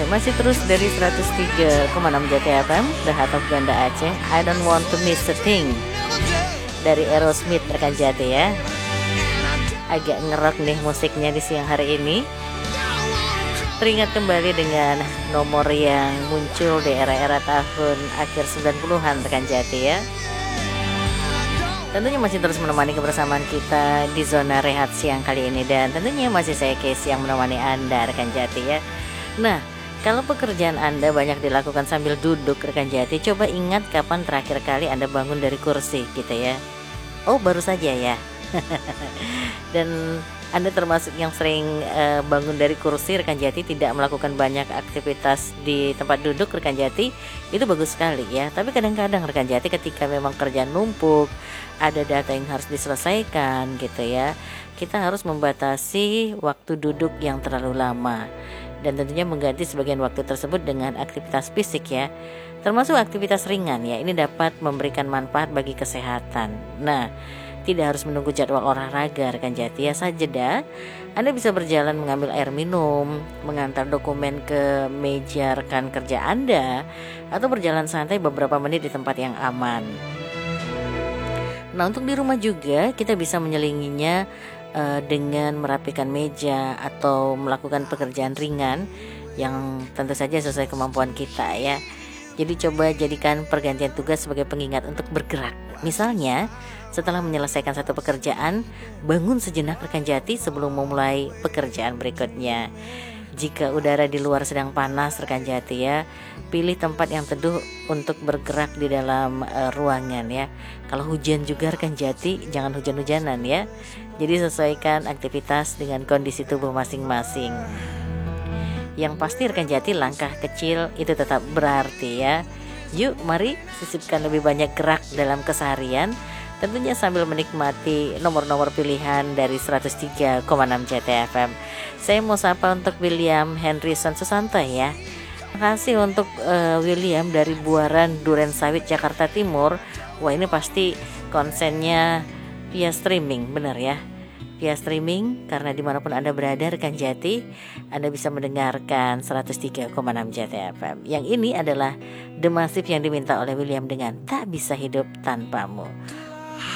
masih terus dari 103,6 JTFM, The Heart of Banda Aceh, I Don't Want to Miss a Thing dari Aerosmith rekan Jati ya. Agak ngerok nih musiknya di siang hari ini. Teringat kembali dengan nomor yang muncul di era-era tahun akhir 90-an rekan Jati ya. Tentunya masih terus menemani kebersamaan kita di zona rehat siang kali ini. Dan tentunya masih saya Casey yang menemani Anda rekan Jati ya. Nah, kalau pekerjaan Anda banyak dilakukan sambil duduk rekan Jati, coba ingat kapan terakhir kali Anda bangun dari kursi gitu ya. Oh, baru saja ya. Dan Anda termasuk yang sering bangun dari kursi rekan Jati, tidak melakukan banyak aktivitas di tempat duduk rekan Jati, itu bagus sekali ya. Tapi kadang-kadang rekan Jati ketika memang kerjaan numpuk, ada data yang harus diselesaikan gitu ya, kita harus membatasi waktu duduk yang terlalu lama. Dan tentunya mengganti sebagian waktu tersebut dengan aktivitas fisik ya, termasuk aktivitas ringan ya. Ini dapat memberikan manfaat bagi kesehatan. Nah, tidak harus menunggu jadwal olahraga rekan Jati ya. Sajeda, Anda bisa berjalan mengambil air minum, mengantar dokumen ke meja rekan kerja Anda, atau berjalan santai beberapa menit di tempat yang aman. Nah, untuk di rumah juga kita bisa menyelinginya dengan merapikan meja atau melakukan pekerjaan ringan yang tentu saja sesuai kemampuan kita ya. Jadi coba jadikan pergantian tugas sebagai pengingat untuk bergerak. Misalnya, setelah menyelesaikan satu pekerjaan, bangun sejenak rekan Jati sebelum memulai pekerjaan berikutnya. Jika udara di luar sedang panas rekan Jati ya, pilih tempat yang teduh untuk bergerak di dalam ruangan ya. Kalau hujan juga rekan Jati, jangan hujan-hujanan ya. Jadi sesuaikan aktivitas dengan kondisi tubuh masing-masing. Yang pasti rekan Jati, langkah kecil itu tetap berarti ya. Yuk mari sisipkan lebih banyak gerak dalam keseharian, tentunya sambil menikmati nomor-nomor pilihan dari 103,6 JTFM. Saya mau sapa untuk William Henryson Susanto ya. Terima kasih untuk William dari Buaran Duren Sawit Jakarta Timur. Wah, ini pasti konsennya via streaming, benar ya, via streaming, karena dimanapun Anda berada rekan Jati, Anda bisa mendengarkan 103,6 JTFM. Yang ini adalah The Massive yang diminta oleh William dengan Tak Bisa Hidup Tanpamu.